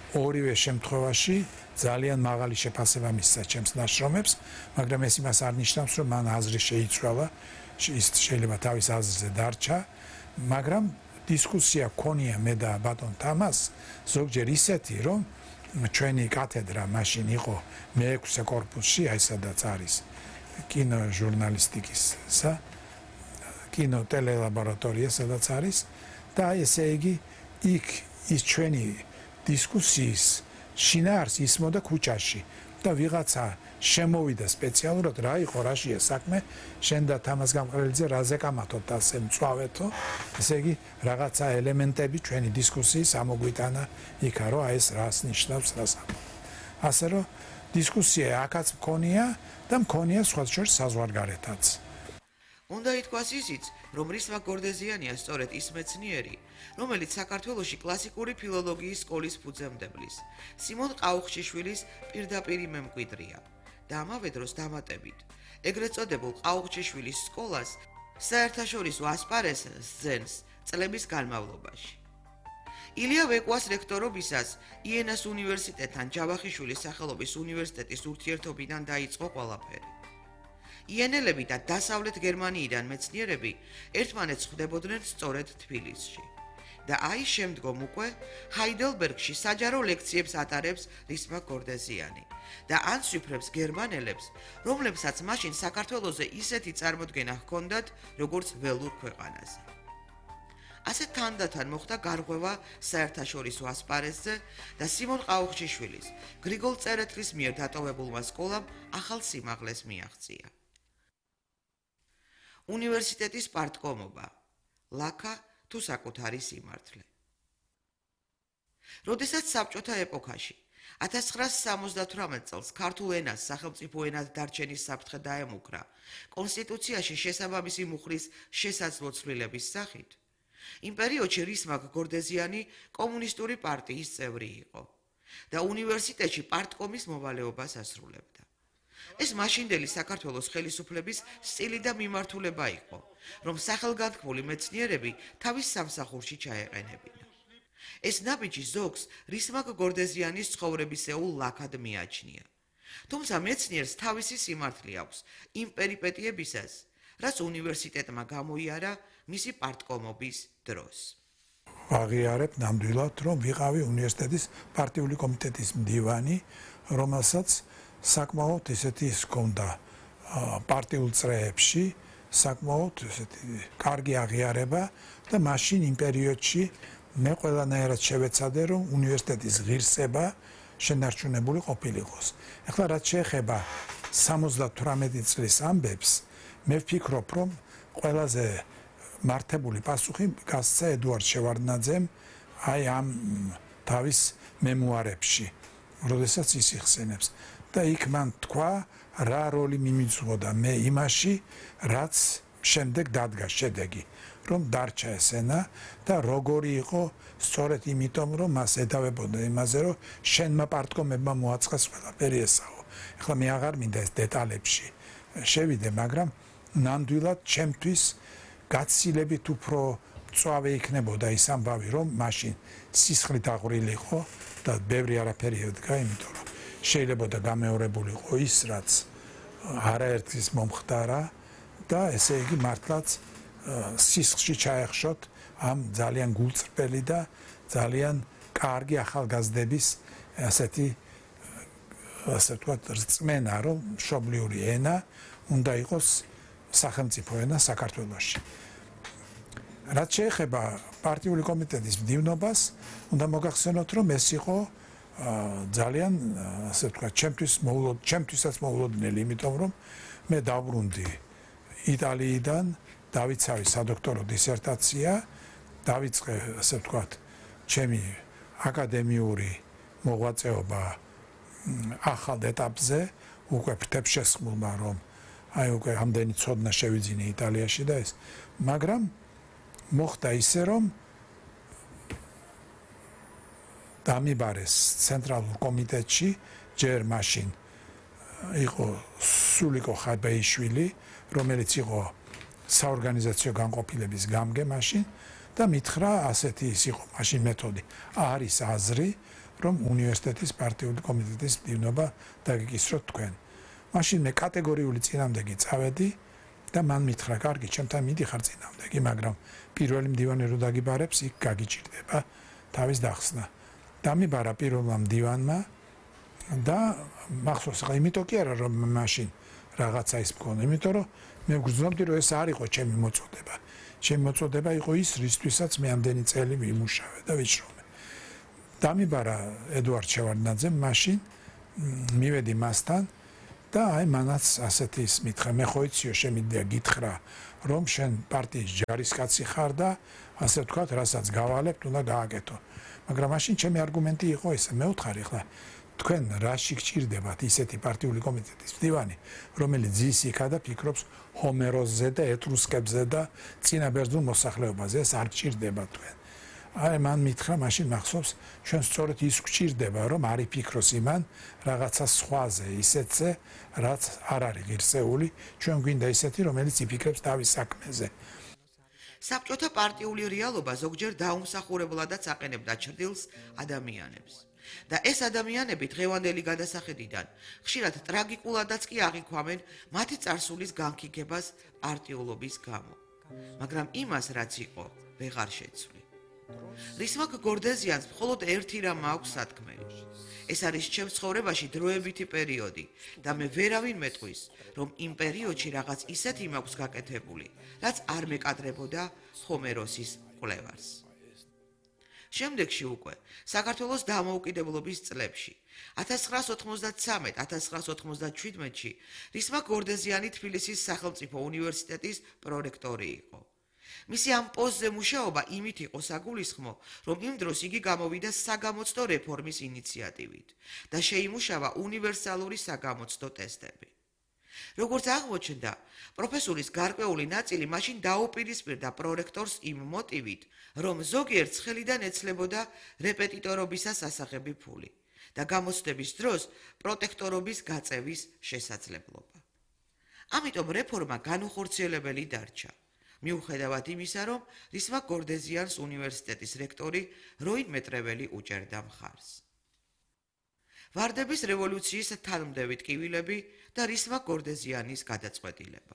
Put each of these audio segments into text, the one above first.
ორივე შემთხვევაში ძალიან მაღალი შეფასება მისცა ჩემს ნაშრომებს, მაგრამ ეს იმას არ ნიშნავს, რომ მან აზრი შეიცვალა, ის შეიძლება თავის აზრზე დარჩა, მაგრამ დისკუსია ქონია მე და ბატონ თამას ზოგჯერ ისეთი, რომ ჩვენი კათედრა მაშინ იყო მე-6 კორპუსში, აი სადაც არის კინოჟურნალისტიკისა, კინოტელელაბორატორია სადაც არის და ესე იგი იქ ის ჩვენი დისკუსიის შინაარს ისმოდა ქუჩაში და ვიღაცა შემოვიდა სპეციალურად რა იყო რაშია საქმე შენ და თამას გამყრელიძე რაზე კამათობთ ასე მწვავეთო ესე იგი რაღაცა ელემენტები ჩვენი დისკუსიის ამოგვიტანა იქა რომ აი ეს რას ნიშნავს რას ასე რომ დისკუსია აქაც მქონია და მქონია სხვა შორის საზღვარგარეთაც უნდა ითქვას ისიც, რომ რისმა გორდეზიანია სწორედ ის მეცნიერი, რომელიც საქართველოში კლასიკური ფილოლოგიის სკოლის ფუძემდებლის, სიმონ ყაუხჩიშვილის პირდაპირი მემკვიდრეა და ამავე დროს დამატებით, ეგრეთ წოდებულ ყაუხჩიშვილის სკოლას საერთაშორისო ასპარეზს ძენს წლების განმავლობაში. ილია ვეკვას რექტორობისას იენას უნივერსიტეტთან ჯავახიშვილის სახელობის უნივერსიტეტის ურთიერთობიდან დაიწყო ყველაფერი. იენელები და დასავლეთ გერმანიიდან მეცნიერები ერთმანეთს ხვდებოდნენ სწორედ თბილისში. და აი შემდგომ უკვე ჰაიდელბერგში საჯარო ლექციებს ატარებს რისმა გორდეზიანი და ანციფრებს გერმანელებს, რომლებსაც მაშინ საქართველოზე ისეთი წარმოდგენა ჰქონდათ, როგორც ველურ ქვეყანაზე. ასე თანდათან მოხდა გარღვევა საერთაშორისო ასპარეზზე და სიმონ ყაუხჩიშვილის, გრიგოლ წერეთლის მიერ დატოვებულმა სკოლამ ახალ სიმაღლეს მიაღწია. უნივერსიტეტის პარტკომობა, ლაქა თუ საკუთარი სიმართლე. როდესაც საბჭოთა ეპოქაში 1978 წელს ქართულ ენას სახელმწიფო ენად დარჩენის საფრთხე დაემუქრა კონსტიტუციაში შესაბამისი მუხლის შესაძლო ცვლილების სახით, იმ პერიოდში რისმა გორდეზიანი კომუნისტური პარტიის წევრი იყო და უნივერსიტეტში პარტკომის მოვალეობას ასრულებდა. ეს მაშინდელი საქართველოს ხელისუფლების სტილი და მიმართულება იყო, რომ სახელგანთქმული მეცნიერები თავის სამსახურში ჩაეყენებინა. ეს ნაბიჯი ზოგს რისმა გორდეზიანის ცხოვრებისეულ ლაქად მიაჩნია. თუმცა მეცნიერს თავისი სიმართლე აქვს იმ პერიპეტიებისას, რაც უნივერსიტეტმა გამოიარა მისი პარტკომობის დროს. აღიარებ ნამდვილად, რომ ვიყავი უნივერსიტეტის პარტიული კომიტეტის მდივანი, რომელსაც საკმაოდ ესეთი ის ჰქონდა პარტიულ წრეებში, საკმაოდ ესეთი კარგი აღიარება და მაშინ იმ პერიოდში მე ყველანაირად შევეცადე, რომ უნივერსიტეტის ღირსება შენარჩუნებული ყოფილიყოს. ეხლა რაც შეეხება 78 წლის ამბებს, მე ვფიქრობ, რომ ყველაზე მართებული პასუხი გასცა ედუარდ შევარდნაძემ აი ამ თავის მემუარებში, როდესაც ის იხსენებს. და იქ მან თქვა, რა როლი მიმიწვოდა მე იმაში, რაც შემდეგ დადგა შედეგი, რომ დარჩა ეს ენა და როგორი იყო სწორედ იმიტომ, რომ მას ედავებოდა იმაზე, რომ შენმა პარტკომებმა მოაწყეს ყველაფერი ესაო. ეხლა მე აღარ მინდა ეს დეტალებში შევიდე, მაგრამ ნამდვილად ჩემთვის გაცილებით უფრო მწვავე იქნებოდა ის ამბავი, რომ მაშინ სისხლით აღვრილიყო და ბევრი არაფერი ედგა, იმიტომ რომ შეიძლება და გამეორებულიყო ის, რაც არაერთის მომხდარა და ესე იგი მართლაც სისხლში ჩაეხშოთ ამ ძალიან გულწრფელი და ძალიან კარგი ახალგაზრდების ასეთი ასე ვთქვათ რწმენა, რომ მშობლიური ენა უნდა იყოს სახელმწიფო ენა საქართველოში. რაც შეეხება პარტიული კომიტეტის მდივნობას, უნდა მოგახსენოთ, რომ ეს იყო ძალიან ასე ვთქვათ, ჩემთვისაც მოულოდნელი, იმიტომ რომ მე დავბრუნდი იტალიიდან, დავიცავი სადოქტორო დისერტაცია, დავიწყე ასე ვთქვათ, ჩემი აკადემიური მოღვაწეობა ახალ ეტაპზე, უკვე ფრთებშესხმულმა, რომ აი უკვე ამდენი ცოდნა შევიძინე იტალიაში და ეს, მაგრამ მოხდა ისე, რომ დამიბარეს ცენტრალურ კომიტეტში, ჯერ მაშინ იყო სულიკო ხაბეიშვილი, რომელიც იყო საორგანიზაციო განყოფილების გამგე მაშინ და მითხრა ასეთი ის იყო მაშინ მეთოდი. არის აზრი, რომ უნივერსიტეტის პარტიული კომიტეტის მდივნობა დაგიკისროთ თქვენ. მაშინ მე კატეგორიული წინამდეგი წავედი და მან მითხრა, კარგი, ჩემთან მიდიხარ წინამდეგი, მაგრამ პირველი მდივანი რო დაგიბარებს, იქ გაგიჭირდება თავის დახსნა. დამიბარა პირველმა მდივანმა და მახსოვს, ხა იმიტომ კი არა რომ მაშინ რაღაცა ის მქონდა, იმიტომ რომ მე ვგრძნობდი რომ ეს არ იყო ჩემი მოწოდება. ჩემი მოწოდება იყო ის, რისთვისაც მე ამდენი წელი ვიმუშავე და ვიჭრომე. დამიბარა ედუარდ შევარდნაძემ მაშინ მივედი მასთან და აი მანაც ასეთი ის მითხრა, მე ხო იციო, შემიძლია გითხრა, რომ შენ პარტიის ჯარისკაცი ხარ და ასე ვთქვათ, რასაც გავალებთ, უნდა გააკეთო. მაგრამ მაშინ ჩემი არგუმენტი იყო ეს, მე ვთხარი ხლა თქვენ რაში გჭირდებათ ისეთი პარტიული კომიტეტის მდივანი, რომელიც ძის იქა და ფიქრობს ჰომეროსზე და ეტრუსკებზე და წინაბერძნულ მოსახლეობაზე, ეს არ გჭირდება თქვენ. აი მან მითხრა, მაშინ მახსოვს, ჩვენ სწორედ ის გჭირდება, რომ არ იფიქროს იმან რაღაცა სხვაზე, ისეთზე, რაც არ არის ღირსეული, ჩვენ გვინდა ისეთი, რომელიც იფიქრებს თავის საქმეზე. საბჭოთა პარტიული რეალობა ზოგჯერ დაუმსახურებლადაც აყენებდა ჩრდილს ადამიანებს. და ეს ადამიანები დღევანდელი გადასახედიდან ხშირად ტრაგიკულადაც კი აღიქვამენ მათი წარსულის განქიგებას პარტიულობის გამო. მაგრამ იმას, რაც იყო, ვეღარ შეცვლი. რისმაკ გორდეზიანს მხოლოდ ერთი რამ აქვს სათქმელი. ეს არის ჩემს ცხოვრებაში დროებითი პერიოდი და მე ვერავინ მეტყვის, რომ იმ პერიოდში რაღაც ისეთი მაქვს გაკეთებული, რაც არ მეკადრებოდა ჰომეროსის კვლევარს. შემდეგში უკვე საქართველოს დამოუკიდებლობის წლებში 1993-1997-ში რისმაკ გორდეზიანი თბილისის სახელმწიფო უნივერსიტეტის პრორექტორი იყო. მისი ამ პოსტზე მუშაობა იმით იყო საგულისხმო, რომ იმ დროს იგი გამოვიდა საგამოცდო რეფორმის ინიციატივით და შეიმუშავა უნივერსალური საგამოცდო ტესტები. როგორც აღმოჩნდა, პროფესურის გარკვეული ნაწილი მაშინ დაუპირისპირდა პრორექტორს იმ მოტივით, რომ ზოგიერთ ხელიდან ეცლებოდა რეპეტიტორობისას ასაღები ფული და გამოცდების დროს პროტექტორობის გაწევის შესაძლებლობა. ამიტომ რეფორმა განუხორციელებელი დარჩა. მიუხედავად იმისა, რომ რისმაკ გორდეზიანს უნივერსიტეტის რექტორი როინ მეტრეველი უჭერდა მხარს. ვარდების რევოლუციის თანმდევი ტკივილები და რისმაკ გორდეზიანის გადაწყვეტილება.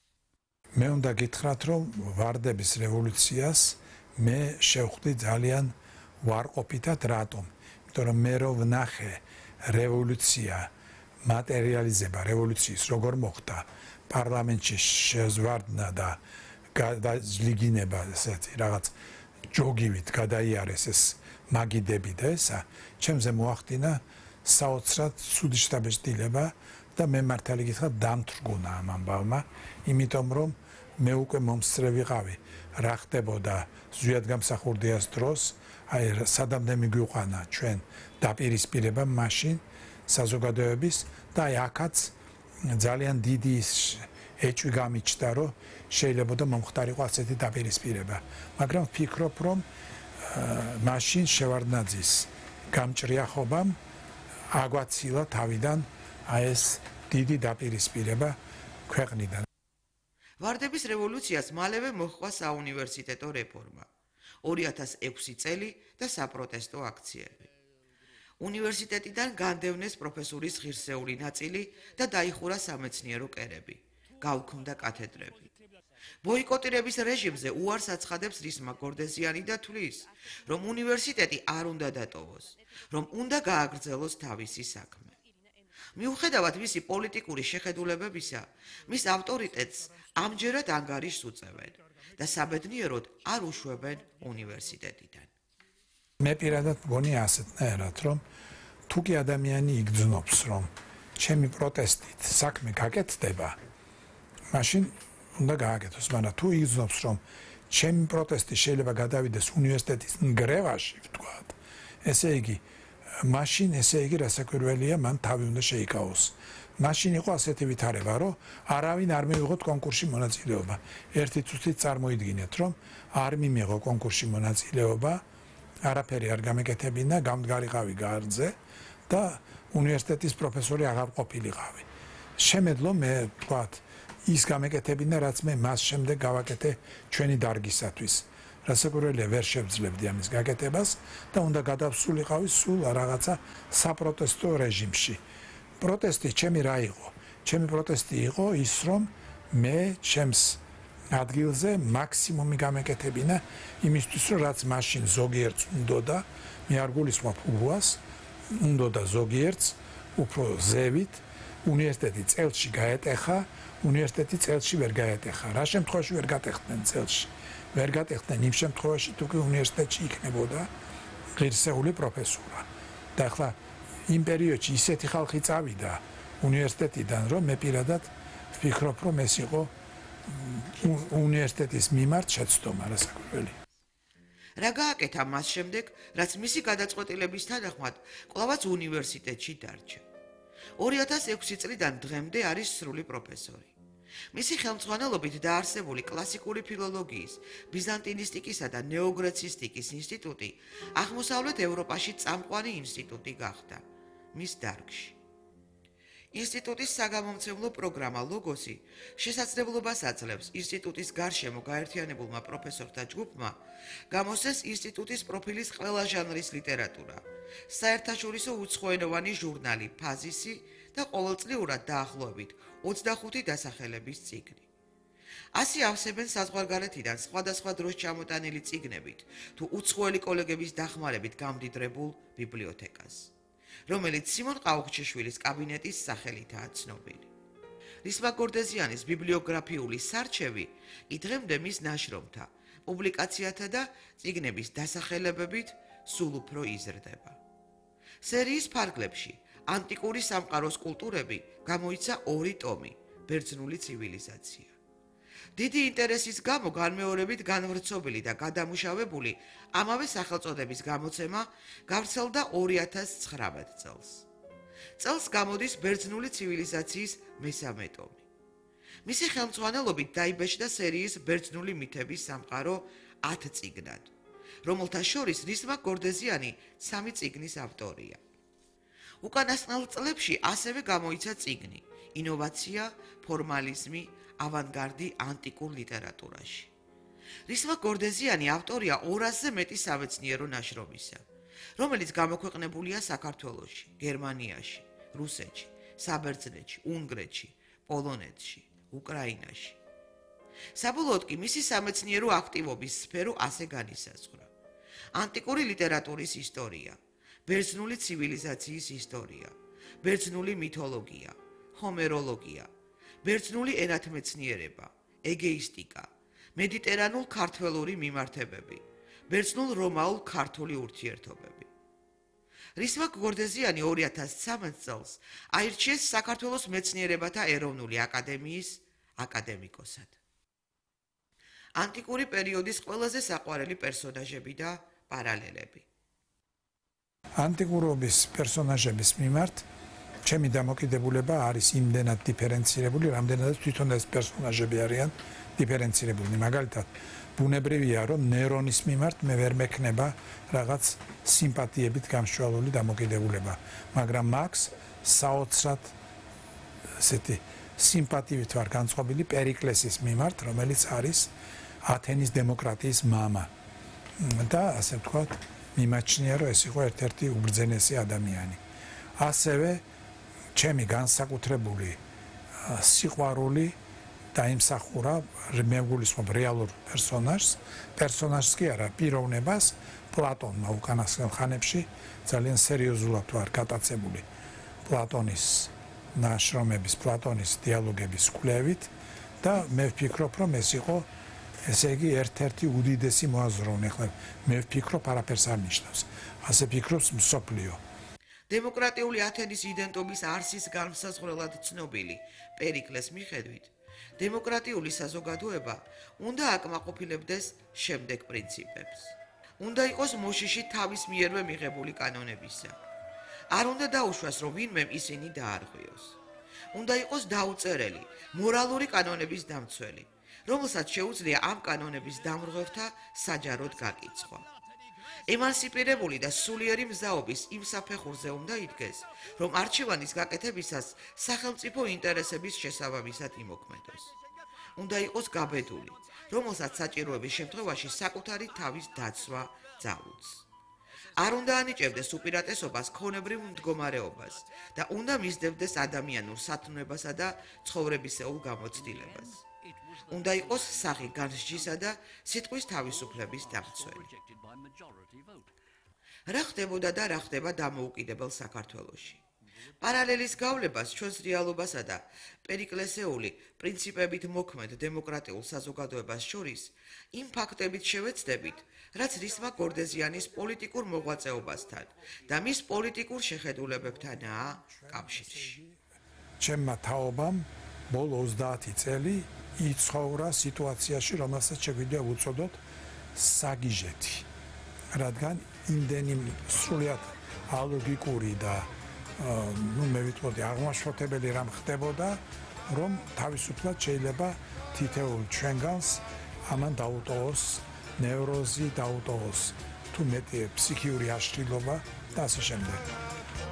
მე უნდა გითხრათ, რომ ვარდების რევოლუციას მე შევხვდი ძალიან ვარყოფითად, რატომ? იმიტომ რომ მე რო ვნახე რევოლუცია, მატერიალიზება რევოლუციის როგორ მოხდა, პარლამენტში შეზვარდნა და გადაძლიგინება ესეთი რაღაც ჯოგივით გადაიარეს ეს მაგიდები და ესა, ჩემზე მოახდინა საოცრად ცუდი შთაბეჭდილება და მე მართალი გითხრათ დამთრგუნა ამ ამბავმა, იმიტომ რომ მე უკვე მომსწრე ვიყავი, რა ხდებოდა ზვიადგამსახურდიას დროს, აი სადამდე მიგვიყვანა ჩვენ დაპირისპირება მაშინ საზოგადოების და აი აქაც ძალიან დიდი ეჭვი გამიჩნდა, რომ შეიძლება მომხდარიყო ასეთი დაპირისპირება. მაგრამ ვფიქრობ, რომ მაშინ შევარდნაძის გამჭრიახობამ აგვაცილა თავიდან აი ეს დიდი დაპირისპირება ქვეყნიდან. ვარდების რევოლუციას მალევე მოჰყვა საუნივერსიტეტო რეფორმა, 2006 წელი და საპროტესტო აქციები. უნივერსიტეტიდან განდევნეს პროფესურის ღირსეული ნაწილი და დაიხურა სამეცნიერო კერები, გავქონდა კათედრები. ბოიკოტირების რეჟიმზე უარს აცხადებს რისმაკ გორდეზიანი და თვლის, რომ უნივერსიტეტი არ უნდა დატოვოს, რომ უნდა გააგრძელოს თავისი საქმე. მიუხედავად მისი პოლიტიკური შეხედულებებისა, მის ავტორიტეტს ამჯერად ანგარიშს უწევენ და საბედნიეროდ არ უშვებენ უნივერსიტეტიდან. მე პირადად მგონია ასეთნაირად, რომ თუ კი ადამიანი იგრძნობს, რომ ჩემი პროტესტით საქმე გაკეთდება, მაშინ უნდა გააკეთოს, მაგრამ თუ იგრძნობს, რომ ჩემი პროტესტი შეიძლება გადავიდეს უნივერსიტეტის ნგრევაში, ვთქვათ, ესე იგი მაშინ ესე იგი რასაკვირველია, მან თავი უნდა შეიკავოს. მაშინ იყო ასეთი ვითარება, რომ არავინ არ მიიღოთ კონკურსში მონაწილეობა. ერთი წუთით წარმოიდგინეთ, რომ არ მიმიღო კონკურსში მონაწილეობა, არაფერი არ გამეკეთებინა, გამდგარიყავი გარდზე და უნივერსიტეტის პროფესორი აღარ ყოფილიყავი. შემეძლო მე ვთქვათ, ის გამეკეთებინა, რაც მე მას შემდეგ გავაკეთე ჩვენი დარგისათვის. რასაკვირველია ვერ შევძლებდი ამის გაკეთებას და უნდა გადავსულიყავი სულ რაღაცა საპროტესტო რეჟიმში. პროტესტი ჩემი რა იყო? ჩემი პროტესტი იყო ის, რომ მე ჩემს ადგილზე მაქსიმუმი გამეკეთებინა იმისთვის, რომ რაც მაშინ ზოგიერთს უნდოდა, მე არ გულისხმობ უბუას, უნდოდა ზოგიერთს უფრო ზევით, უნივერსიტეტი წელში გაეტეხა, უნივერსიტეტი წელში ვერ გაეტეხა. რა შემთხვევაში ვერ გატეხდნენ წელში? ვერ გატეხდნენ იმ შემთხვევაში, თუ კი უნივერსიტეტში იქნებოდა ღირსეული პროფესურა. და ახლა იმ პერიოდში ისეთი ხალხი წავიდა უნივერსიტეტიდან, რომ მე პირადად ვფიქრობ, რომ ეს იყო უნივერსიტეტის მიმართ შეცდომა რასაკვირველი. რა გააკეთა მას შემდეგ, რაც მისი გადაწყვეტილების თანახმად კვლავაც უნივერსიტეტში დარჩა. 2006 წლიდან დღემდე არის სრული პროფესორი. მისი ხელმძღვანელობით დაარსებული კლასიკური ფილოლოგიის, ბიზანტინისტიკისა და ნეოგრეცისტიკის ინსტიტუტი აღმოსავლეთ ევროპაში წამყვანი ინსტიტუტი გახდა მის დარგში. ინსტიტუტის საგამომცემლო პროგრამა ლოგოსი შესაძლებლობას აძლევს ინსტიტუტის გარშემო გაერთიანებულმა პროფესორთა ჯგუფმა გამოსცეს ინსტიტუტის პროფილის ყველა ჟანრის ლიტერატურა, საერთაშორისო უცხოენოვანი ჟურნალი ფაზისი და ყოველწლიურად დაახლოებით 25 დასახელების წიგნი. ასე ავსებენ საზღვარგარეთიდან სხვადასხვა დროს ჩამოტანილი წიგნებით თუ უცხოელი კოლეგების დახმარებით გამდიდრებულ ბიბლიოთეკას, რომელიც სიმონ ყაუხჩიშვილის კაბინეტის სახელითაა ცნობილი. რისმა გორდეზიანის ბიბლიოგრაფიული სარჩევი კი დღემდე მის ნაშრომთა, პუბლიკაციათა და წიგნების დასახელებებით სულ უფრო იზრდება. სერიის ფარგლებში ანტიკური სამყაროს კულტურები გამოიცა 2 ტომი ბერძნული ცივილიზაცია. დიდი ინტერესის გამო განმეორებით განვრცობილი და გადამუშავებული ამავე სახელწოდების გამოცემა გავრცელდა 2019 წელს. წელს გამოდის ბერძნული ცივილიზაციის მესამე ტომი. მისი ხელმძღვანელობით დაიბეჭდა სერიის ბერძნული მითების სამყარო 10 წიგნად, რომელთა შორის რისმა გორდეზიანი 3 წიგნის ავტორია. უკანასკნელ წლებში ასევე გამოიცა წიგნი ინოვაცია, ფორმალიზმი, ავანგარდი ანტიკურ ლიტერატურაში. რისმა გორდეზიანი ავტორია 200-ზე მეტი სამეცნიერო ნაშრომისა, რომელიც გამოქვეყნებულია საქართველოში, გერმანიაში, რუსეთში, საბერძნეთში, უნგრეთში, პოლონეთში, უკრაინაში. საბოლოოდ კი მისი სამეცნიერო აქტივობის სფერო ასე განისაზღვრა: ანტიკური ლიტერატურის ისტორია, ბერძნული ცივილიზაციის ისტორია, ბერძნული მითოლოგია, ჰომეროლოგია, ბერძნული ენათმეცნიერება, ეგეისტიკა, მედიტერანულ-ქართველური მიმართებები, ბერძნულ-რომაულ-ქართული ურთიერთობები. რისმა გორდეზიანი 2013 წელს აირჩიეს საქართველოს მეცნიერებათა ეროვნული აკადემიის აკადემიკოსად. ანტიკური პერიოდის ყველაზე საყვარელი პერსონაჟები და პარალელები. ანტიკურობის პერსონაჟების მიმართ ჩემი დამოკიდებულება არის იმდენად დიფერენცირებული, რამდენადაც თვითონ ეს პერსონაჟები არიან დიფერენცირებული. მაგალითად, ბუნებრივია, რომ ნერონის მიმართ მე ვერ მექნება რაღაც სიმპათიებით გამშვალული დამოკიდებულება, მაგრამ მაქს საოცრად ესეთი სიმპათიით ვარ განწყობილი პერიკლესის მიმართ, რომელიც არის ათენის დემოკრატიის მამა. და ასე ვთქვათ, მიმაჩნია, რომ ეს იყო ერთ-ერთი უბრძენესი ადამიანი. ასევე ჩემი განსაკუთრებული სიყვარული დაიმსახურა მე გულისხმობ რეალურ პერსონაჟს კი არა, პიროვნებას პლატონმა უკანასკნელ ხანებში ძალიან სერიოზულად ვარ გატაცებული პლატონის ნაშრომების, პლატონის დიალოგების კვლევით და მე ვფიქრობ, რომ ეს იყო ესე იგი ერთ-ერთი უდიდესი მოაზროვნე. ახლა მე ვფიქრობ, არაფერს არ ნიშნავს. ასე ფიქრობს მსოფლიო. დემოკრატიული ათენის იდენტობის არსის განმსაზღვრელად ცნობილი პერიკლეს მიხედვით, დემოკრატიული საზოგადოება უნდა აკმაყოფილებდეს შემდეგ პრინციპებს. უნდა იყოს მოშიში თავის მიერვე მიღებული კანონებისა. არ უნდა დაუშვას, რომ ვინმემ ისინი დაარღვიოს. უნდა იყოს დაუწერელი მორალური კანონების დამცველი, რომელსაც შეუძლია ამ კანონების დამრღვევთა საჯაროდ გაკიცხვა. ემანსიპირებული და სულიერი მზაობის იმ საფეხურზე უნდა იდგეს, რომ არჩევანის გაკეთებისას სახელმწიფო ინტერესების შესაბამისად იმოქმედოს. უნდა იყოს გაბედული რომელსაც საჭიროების შემთხვევაში საკუთარი თავის დაცვა ძალუძს. არ უნდა ანიჭებდეს უპირატესობას ქონებრივ მდგომარეობას და უნდა მისდევდეს ადამიანურ სათნოებასა და ცხოვრებისეულ გამოცდილებას. უნდა იყოს სახი განსჯისა და სიტყვის თავისუფლების დამცველი. რა ხდებოდა და რა ხდება დამოუკიდებელ საქართველოში? პარალელის გავლებას ჩვენს რეალობასა და პერიკლესეული პრინციპებით მოქმედ დემოკრატიულ საზოგადოებას შორის იმ ფაქტებით შევეცდებით, რაც რისმა გორდეზიანის პოლიტიკურ მოღვაწეობასთან და მის პოლიტიკურ შეხედულებებთანაა კავშირში. ჩემმა თაობამ ბოლო 30 წელი იცხოვრა სიტუაციაში, რომელსაც შეგვიძლია ვუწოდოთ საგიჟეთი. რადგან იმდენი სრულიად ალოგიკური და მე ვიტყოდი აღმაშფოთებელი რამ ხდებოდა, რომ თავისუფლად შეიძლება თითოეულ ჩვენგანს ამან დაუტოვოს ნევროზი, დაუტოვოს თუ მეტი ფსიქიური აშლილობა და ასე შემდეგ.